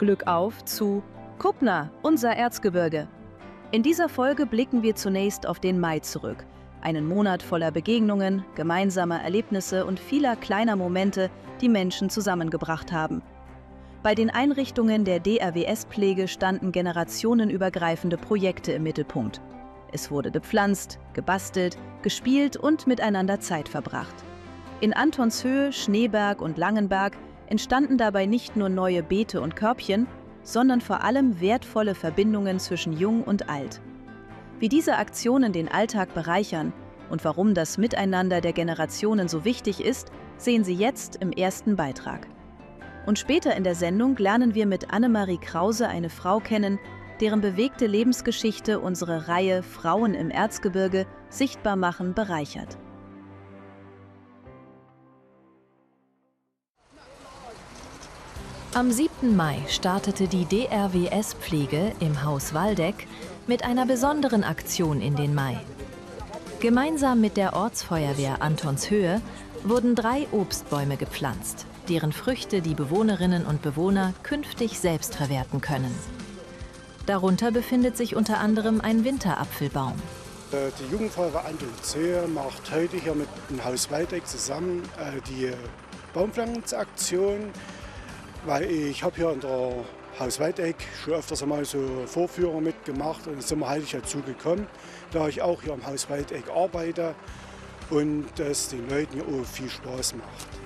Glück auf zu Kuppner, unser Erzgebirge. In dieser Folge blicken wir zunächst auf den Mai zurück. Einen Monat voller Begegnungen, gemeinsamer Erlebnisse und vieler kleiner Momente, die Menschen zusammengebracht haben. Bei den Einrichtungen der DRWS-Pflege standen generationenübergreifende Projekte im Mittelpunkt. Es wurde gepflanzt, gebastelt, gespielt und miteinander Zeit verbracht. In Antonshöhe, Schneeberg und Langenberg entstanden dabei nicht nur neue Beete und Körbchen, sondern vor allem wertvolle Verbindungen zwischen Jung und Alt. Wie diese Aktionen den Alltag bereichern und warum das Miteinander der Generationen so wichtig ist, sehen Sie jetzt im ersten Beitrag. Und später in der Sendung lernen wir mit Annemarie Krause eine Frau kennen, deren bewegte Lebensgeschichte unsere Reihe Frauen im Erzgebirge sichtbar machen bereichert. Am 7. Mai startete die DRWS-Pflege im Haus Waldeck mit einer besonderen Aktion in den Mai. Gemeinsam mit der Ortsfeuerwehr Antonshöhe wurden 3 Obstbäume gepflanzt, deren Früchte die Bewohnerinnen und Bewohner künftig selbst verwerten können. Darunter befindet sich unter anderem ein Winterapfelbaum. Die Jugendfeuerwehr Antonshöhe macht heute hier mit dem Haus Waldeck zusammen die Baumpflanzaktion, weil ich habe hier in der Haus Waldeck schon öfters einmal so Vorführer mitgemacht und jetzt sind wir heute dazu gekommen, da ich auch hier im Haus Waldeck arbeite und das den Leuten hier auch viel Spaß macht.